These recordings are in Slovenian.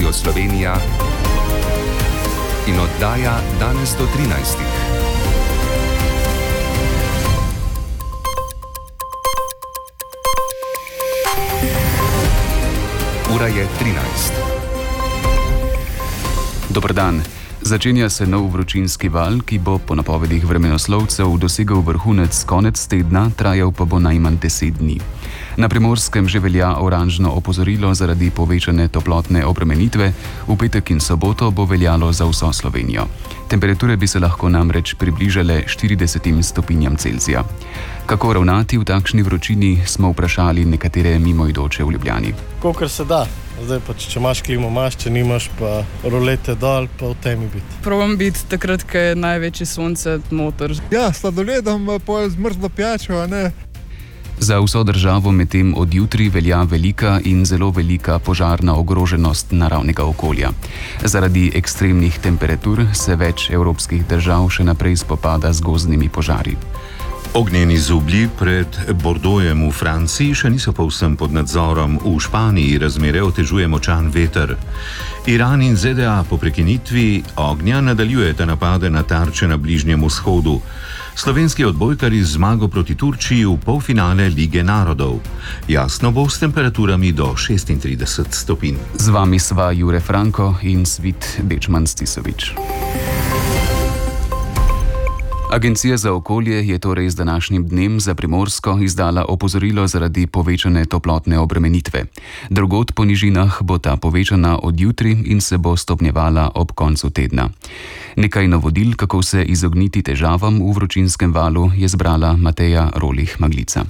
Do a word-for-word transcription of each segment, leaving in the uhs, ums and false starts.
Radio Slovenija in oddaja danes do trinajstih. Ura je trinajst. Dober dan. Začenja se nov vročinski val, ki bo po napovedih vremenoslovcev dosegel vrhunec konec tedna, trajal pa bo najmanj deset dni. Na Primorskem že velja oranžno opozorilo zaradi povečane toplotne obremenitve, v petek in soboto bo veljalo za vso Slovenijo. Temperature bi se lahko namreč približale štiridesetim stopinjam Celzija. Kako ravnati v takšni vročini, smo vprašali nekatere mimoidoče v Ljubljani. Kolikor se da. Zdaj pa, če imaš klimo, imaš, če nimaš, pa rolete dol, pa v temi biti. Probam biti takrat, ko je največje sonce noter. Ja, sladoledom, pa z mrzlo pijačo, a ne? Za vso državo medtem od jutri velja velika in zelo velika požarna ogroženost naravnega okolja. Zaradi ekstremnih temperatur se več evropskih držav še naprej spopada z gozdnimi požari. Ognjeni zublji pred Bordeauxem v Franciji še niso povsem pod nadzorom. V Španiji razmere otežuje močan veter. Iran in Z D A po prekinitvi ognja nadaljujeta napade na tarče na Bližnjem vzhodu. Slovenski odbojkarji z zmago proti Turčiji v polfinale Lige narodov. Jasno bo s temperaturami do šestintrideset stopinj. Z vami sva Jure Franko in Svit Dečman-Stisovič. Agencija za okolje je torej z današnjim dnem za Primorsko izdala opozorilo zaradi povečane toplotne obremenitve. Drugod po nižinah bo ta povečana od jutri in se bo stopnjevala ob koncu tedna. Nekaj navodil, kako se izogniti težavam v vročinskem valu, je zbrala Mateja Rolih-Maglica.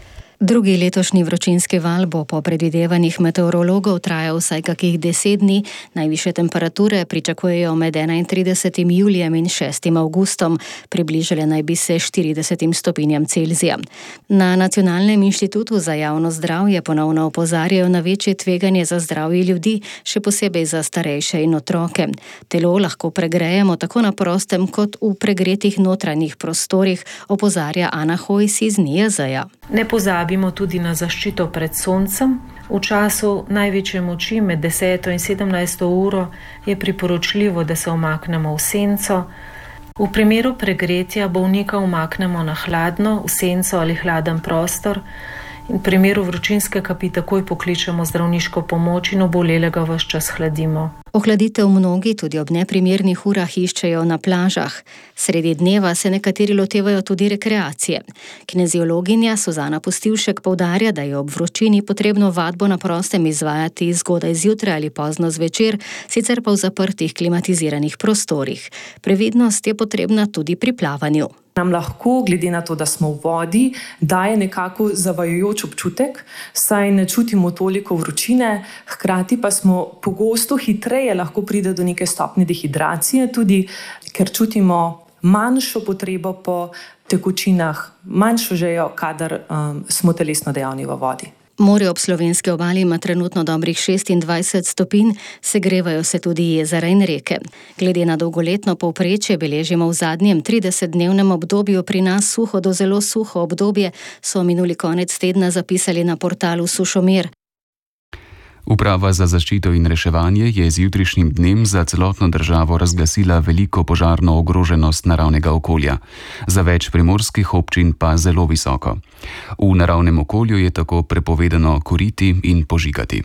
Drugi letošnji vročinski val bo po predvidevanjih meteorologov trajal vsaj kakih deset dni. Najvišje temperature pričakujejo med enaintridesetim julijem in šestim avgustom. Približale naj bi se štiridesetim stopinjam Celzija. Na Nacionalnem inštitutu za javno zdravje ponovno opozarjajo na večje tveganje za zdravje ljudi, še posebej za starejše in otroke. Telo lahko pregrejemo tako na prostem kot v pregretih notranjih prostorih, opozarja Ana Hojs iz N I J Z-ja. Ne pozabimo tudi na zaščito pred soncem. V času največje moči med deseto in sedemnajsto uro je priporočljivo, da se umaknemo v senco. V primeru pregretja bolnika umaknemo na hladno, v senco ali hladen prostor. In v primeru vročinske kapi takoj pokličemo zdravniško pomoč in obolelega ves čas hladimo. Ohladitev mnogi tudi ob neprimernih urah iščejo na plažah. Sredi dneva se nekateri lotevajo tudi rekreacije. Kineziologinja Suzana Pustivšek poudarja, da je ob vročini potrebno vadbo na prostem izvajati zgodaj zjutraj ali pozno zvečer, sicer pa v zaprtih klimatiziranih prostorih. Previdnost je potrebna tudi pri plavanju. Nam lahko, glede na to, da smo v vodi, daje nekako zavajajoč občutek, saj ne čutimo toliko vročine, hkrati pa smo pogosto hitreje lahko pride do neke stopnje dehidracije, tudi ker čutimo manjšo potrebo po tekočinah, manjšo žejo, kadar um, smo telesno dejavni v vodi. Morje ob slovenski obali ima trenutno dobrih šestindvajset stopinj, segrevajo se tudi jezera in reke. Glede na dolgoletno povprečje beležimo v zadnjem tridesetdnevnem obdobju pri nas suho do zelo suho obdobje, so minuli konec tedna zapisali na portalu Sušomir. Uprava za zaščito in reševanje je z jutrišnjim dnem za celotno državo razglasila veliko požarno ogroženost naravnega okolja. Za več primorskih občin pa zelo visoko. V naravnem okolju je tako prepovedano kuriti in požigati.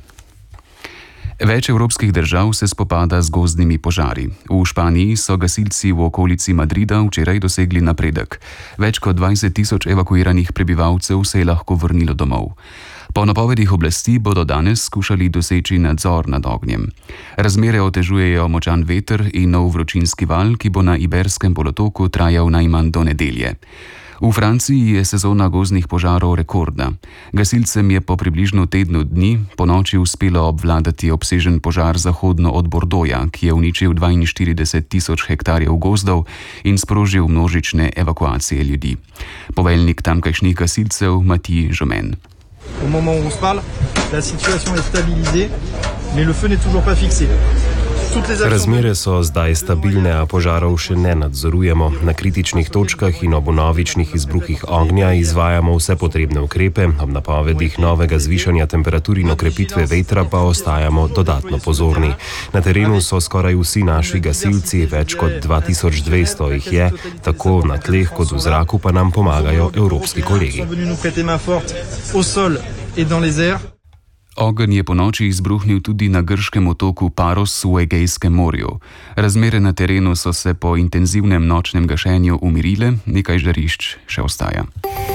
Več evropskih držav se spopada z gozdnimi požari. V Španiji so gasilci v okolici Madrida včeraj dosegli napredek. Več kot dvajset tisoč evakuiranih prebivalcev se je lahko vrnilo domov. Po napovedih oblasti bodo danes skušali doseči nadzor nad ognjem. Razmere otežujejo močan veter in nov vročinski val, ki bo na Iberskem polotoku trajal najmanj do nedelje. V Franciji je sezona gozdnih požarov rekordna. Gasilcem je po približno tednu dni ponoči uspelo obvladati obsežen požar zahodno od Bordeauxa, ki je uničil dvainštirideset tisoč hektarjev gozdov in sprožil množične evakuacije ljudi. Poveljnik tamkajšnjih gasilcev Mathieu Jomen. Au moment où on se parle, la situation est stabilisée, mais le feu n'est toujours pas fixé. Razmere so zdaj stabilne, a požarov še ne nadzorujemo. Na kritičnih točkah in ob vnovičnih izbruhih ognja izvajamo vse potrebne ukrepe, ob napovedih novega zvišanja temperatur in okrepitve vetra pa ostajamo dodatno pozorni. Na terenu so skoraj vsi naši gasilci, več kot dva tisoč dvesto jih je, tako na tleh kot v zraku pa nam pomagajo evropski kolegi. Ogenj je ponoči izbruhnil tudi na grškem otoku Paros v Egejskem morju. Razmere na terenu so se po intenzivnem nočnem gašenju umirile, nekaj žarišč še ostaja.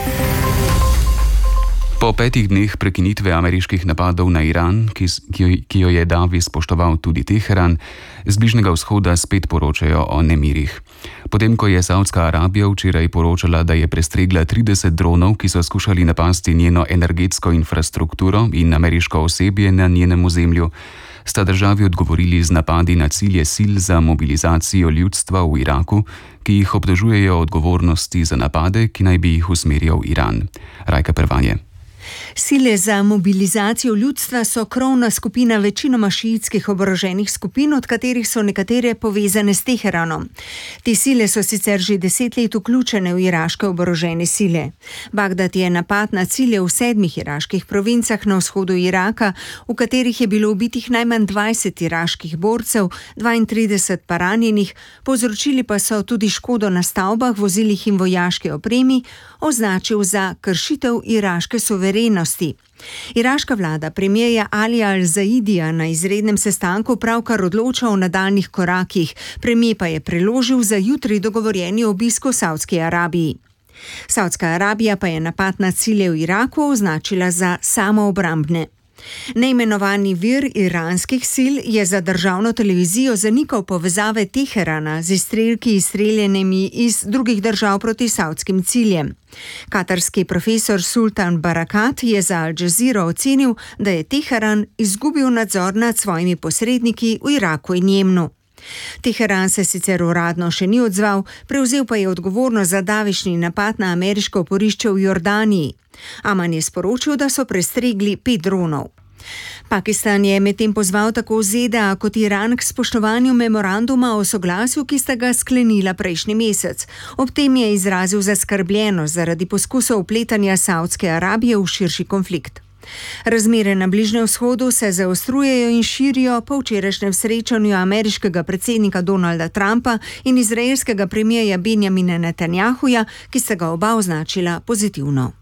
Po petih dneh prekinitve ameriških napadov na Iran, ki, ki jo je davi spoštoval tudi Teheran, z Bližnjega vzhoda spet poročajo o nemirih. Potem, ko je Saudska Arabija včeraj poročala, da je prestregla trideset dronov, ki so skušali napasti njeno energetsko infrastrukturo in ameriško osebje na njenem ozemlju, sta državi odgovorili z napadi na cilje sil za mobilizacijo ljudstva v Iraku, ki jih obtožujejo odgovornosti za napade, ki naj bi jih usmerjal Iran. Rajka Pervanje. Sile za mobilizacijo ljudstva so krovna skupina večinoma šiitskih oboroženih skupin, od katerih so nekatere povezane s Teheranom. Te sile so sicer že deset let vključene v iraške oborožene sile. Bagdad je napad na cilje v sedmih iraških provincah na vzhodu Iraka, v katerih je bilo ubitih najmanj dvajset iraških borcev, dvaintrideset pa ranjenih, povzročili pa so tudi škodo na stavbah, vozilih in vojaški opremi, označil za kršitev iraške suverenosti. Iraška vlada premierja Alija Al-Zaidija na izrednem sestanku pravkar odloča o nadaljnih korakih, premijer pa je preložil za jutri dogovorjeni obisk v Saudski Arabiji. Saudska Arabija pa je napad na cilje v Iraku označila za samoobrambne. Neimenovani vir iranskih sil je za državno televizijo zanikal povezave Teherana z izstrelki izstreljenimi iz drugih držav proti savdskim ciljem. Katarski profesor Sultan Barakat je za Al Jazeera ocenil, da je Teheran izgubil nadzor nad svojimi posredniki v Iraku in Jemnu. Teheran se sicer uradno še ni odzval, prevzel pa je odgovornost za davišnji napad na ameriško oporišče v Jordaniji. Aman je sporočil, da so prestregli pet dronov. Pakistan je medtem pozval tako Z D A kot Iran k spoštovanju memoranduma o soglasju, ki sta ga sklenila prejšnji mesec. Ob tem je izrazil zaskrbljenost zaradi poskusov vpletanja Saudske Arabije v širši konflikt. Razmere na Bližnjem vzhodu se zaostrujejo in širijo po včerajšnjem srečanju ameriškega predsednika Donalda Trumpa in izraelskega premierja Benjamina Netanjahuja, ki sta ga oba označila pozitivno.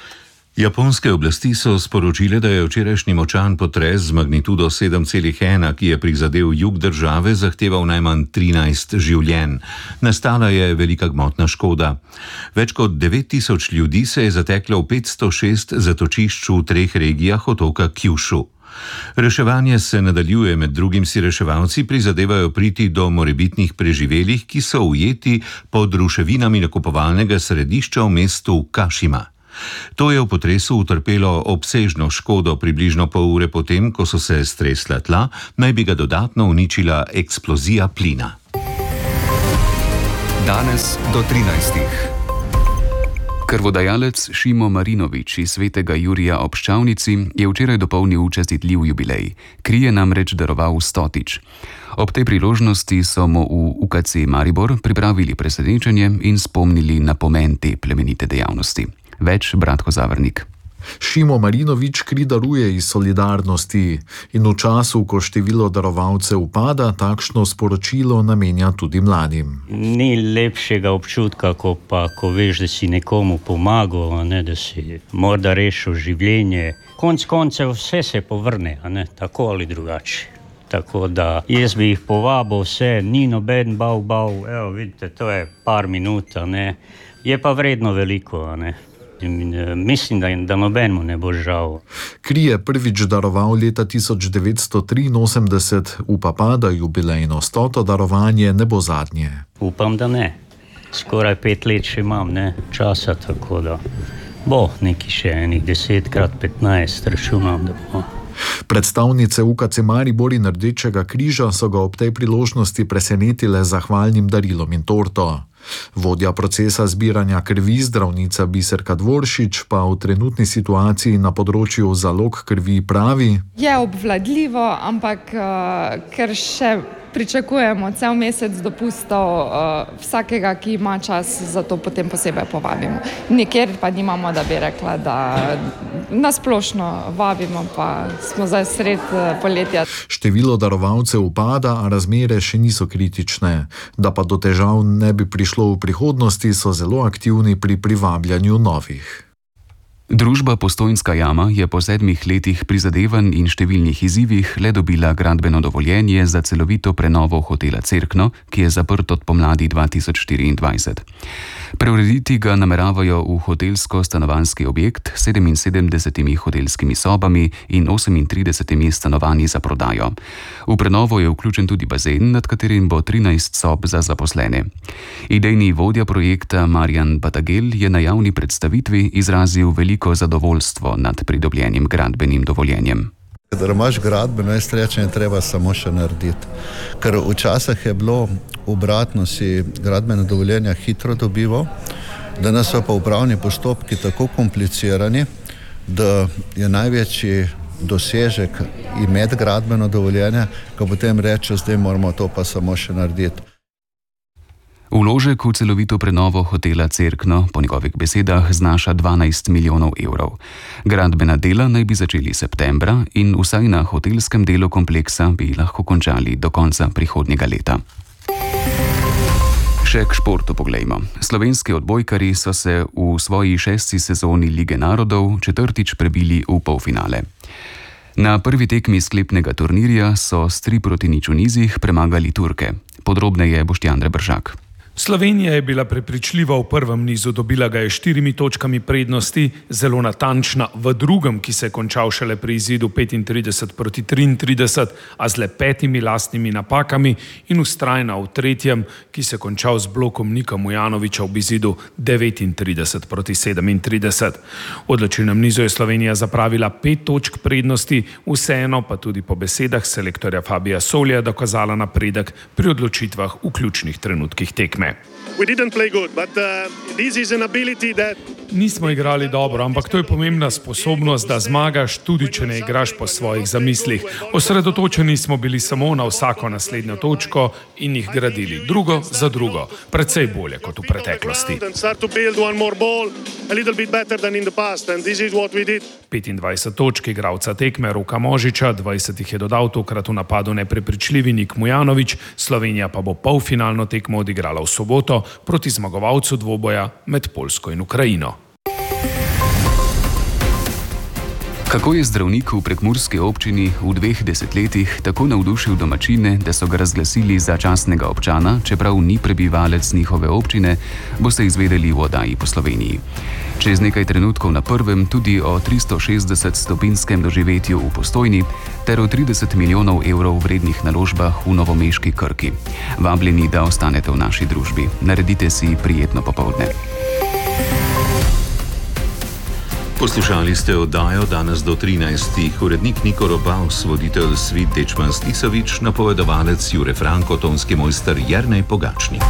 Japonske oblasti so sporočile, da je včerajšnji močan potres z magnitudo sedem celih ena, ki je prizadel jug države, zahteval najmanj trinajst življenj. Nastala je velika gmotna škoda. Več kot devet tisoč ljudi se je zateklo v petsto šest zatočišč v treh regijah otoka Kyushu. Reševanje se nadaljuje, med drugim si reševalci prizadevajo priti do morebitnih preživelih, ki so ujeti pod ruševinami nakupovalnega središča v mestu Kashima. To je v potresu utrpelo obsežno škodo, približno pol ure potem, ko so se stresla tla, naj bi ga dodatno uničila eksplozija plina. Danes do trinajstih. Krvodajalec Šimo Marinovič iz Svetega Jurija ob Ščavnici je včeraj dopolnil častitljiv jubilej. Kri je namreč daroval stotič. Ob tej priložnosti so mu v U K C Maribor pripravili presenečenje in spomnili na pomen te plemenite dejavnosti. Več Bratko Zavrnik. Šimo Marinovič kri daruje iz solidarnosti in v času, ko število darovalcev upada, takšno sporočilo namenja tudi mladim. Ni lepšega občutka, ko pa, ko veš, da si nekomu pomagal, ne, da si morda rešil življenje. Konc koncev vse se povrne, ne, tako ali drugače. Tako da jaz bi jih povabil vse, ni noben bav, bav, evo vidite, to je par minut, ne. Je pa vredno veliko, ne. In, uh, mislim, da, da nobenmu ne bo žal. Kri je prvič daroval leta tisoč devetsto triinosemdeset, upa pa, da jubilejno stoto darovanje ne bo zadnje. Upam, da ne. Skoraj pet let še imam, ne, časa, tako da bo neki še enih desetkrat petnajst, računam, da bo. Predstavnice U K C Maribor in Rdečega križa so ga ob tej priložnosti presenetile z zahvalnim darilom in torto. Vodja procesa zbiranja krvi, zdravnica Biserka Dvoršič, pa v trenutni situaciji na področju zalog krvi pravi: Je obvladljivo, ampak uh, ker še pričakujemo cel mesec dopustov, vsakega, ki ima čas, za to potem posebej povabimo. Nikjer pa nimamo, da bi rekla, da nasplošno vabimo, pa smo zdaj sred poletja. Število darovalcev upada, a razmere še niso kritične. Da pa do težav ne bi prišlo v prihodnosti, so zelo aktivni pri privabljanju novih. Družba Postojnska jama je po sedmih letih prizadevanj in številnih izzivih le dobila gradbeno dovoljenje za celovito prenovo hotela Cerkno, ki je zaprt od pomladi dva tisoč štiriindvajset. Preurediti ga nameravajo v hotelsko-stanovanjski objekt s sedeminsedemdesetimi hotelskimi sobami in osemintridesetimi stanovanji za prodajo. V prenovo je vključen tudi bazen, nad katerim bo trinajst sob za zaposlene. Idejni vodja projekta Marjan Batagel je na javni predstavitvi izrazil veliko zadovoljstvo nad pridobljenim gradbenim dovoljenjem. Da imaš gradbeno, jaz rečem, je treba samo še narediti. Ker včasih je bilo obratno, si gradbeno dovoljenja hitro dobival, danes so pa upravni postopki tako komplicirani, da je največji dosežek imeti gradbeno dovoljenje, ko potem reče, zdaj moramo to pa samo še narediti. Vložek v celovito prenovo hotela Cerkno po njegovih besedah znaša dvanajst milijonov evrov. Gradbena dela naj bi začeli septembra in vsaj na hotelskem delu kompleksa bi lahko končali do konca prihodnjega leta. Še k športu poglejmo. Slovenski odbojkarji so se v svoji šesti sezoni Lige narodov četrtič prebili v polfinale. Na prvi tekmi sklepnega turnirja so s tri proti nič v nizih premagali Turke. Podrobneje Boštjan Reberšak. Slovenija je bila prepričljiva v prvem nizu, dobila ga je štirimi točkami prednosti, zelo natančna v drugem, ki se je končal šele pri izidu petintrideset proti triintrideset, a z le petimi lastnimi napakami, in vztrajna v tretjem, ki se je končal z blokom Nika Mujanovića v izidu devetintrideset proti sedemintrideset. V odločilnem nizu je Slovenija zapravila pet točk prednosti, vseeno pa tudi po besedah selektorja Fabija Solja dokazala napredek pri odločitvah v ključnih trenutkih tekme. Nismo igrali dobro, ampak to je pomembna sposobnost, da zmagaš, tudi če ne igraš po svojih zamislih. Osredotočeni smo bili samo na vsako naslednjo točko in jih gradili drugo za drugo, precej bolje kot v preteklosti. petindvajset točk igralca tekme Roka Možiča, dvajset jih je dodal tokrat v napadu neprepričljivi Nik Mujanović, Slovenija pa bo polfinalno tekmo odigrala v soboto proti zmagovalcu dvoboja med Poljsko in Ukrajino. Kako je zdravnik v prekmurski občini v dveh desetletjih tako navdušil domačine, da so ga razglasili za častnega občana, čeprav ni prebivalec njihove občine, boste izvedeli v oddaji po Sloveniji. Čez nekaj trenutkov na prvem tudi o tristošestdeset stopinskem doživetju v Postojni ter o trideset milijonov evrov vrednih naložbah v novomeški Krki. Vabljeni, da ostanete v naši družbi. Naredite si prijetno popoldne. Poslušali ste oddajo danes do trinajstih. Urednik Niko Robaus, voditelj Svit Dečman Stisovič, napovedovalec Jure Franko, tonski mojster Jernej Pogačnik.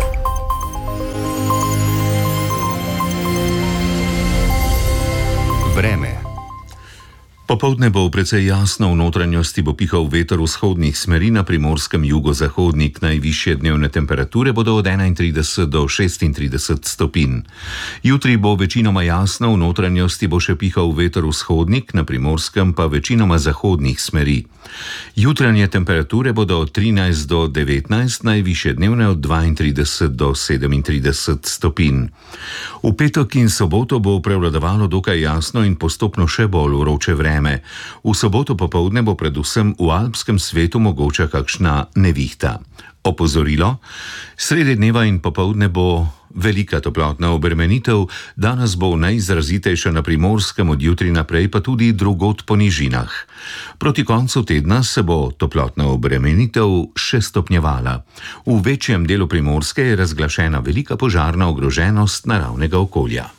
Vreme. Popoldne bo precej jasno, v notranjosti bo pihal veter vzhodnih smeri, na Primorskem jugozahodnik. Najvišje dnevne temperature bodo od enaintrideset do šestintrideset stopinj. Jutri bo večinoma jasno, v notranjosti bo še pihal veter vzhodnik, na Primorskem pa večinoma zahodnih smeri. Jutranje temperature bodo od trinajst do devetnajst, najvišje dnevne od dvaintrideset do sedemintrideset stopinj. V petek in soboto bo prevladovalo dokaj jasno in postopno še bolj vroče vreme. V soboto popoldne bo predvsem v alpskem svetu mogoča kakšna nevihta. Opozorilo: sredi dneva in popoldne bo velika toplotna obremenitev, danes bo najizrazitejša na Primorskem, od jutri naprej pa tudi drugod po nižinah. Proti koncu tedna se bo toplotna obremenitev še stopnjevala. V večjem delu Primorske je razglašena velika požarna ogroženost naravnega okolja.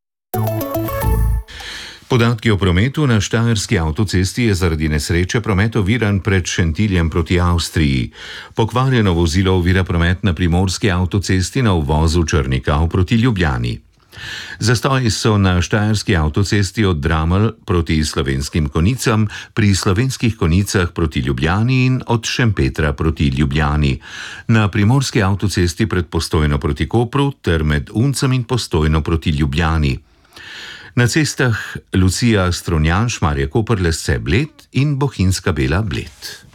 Podatki o prometu: na štajerski avtocesti je zaradi nesreče promet oviran pred Šentiljem proti Avstriji. Pokvarjeno vozilo ovira promet na primorski avtocesti na uvozu Črnikav proti Ljubljani. Zastoji so na štajerski avtocesti od Dramelj proti Slovenskim Konicam, pri Slovenskih Konicah proti Ljubljani in od Šempetra proti Ljubljani. Na primorski avtocesti pred Postojno proti Kopru ter med Uncem in Postojno proti Ljubljani. Na cestah Lucija Strunjan, Šmarje Koper, Lesce Bled in Bohinjska Bela Bled.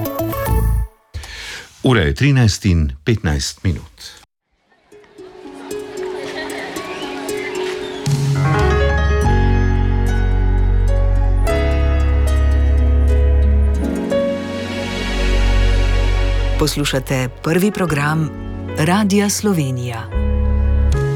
Ura je trinajst in petnajst minut. Poslušate prvi program Radia Slovenija.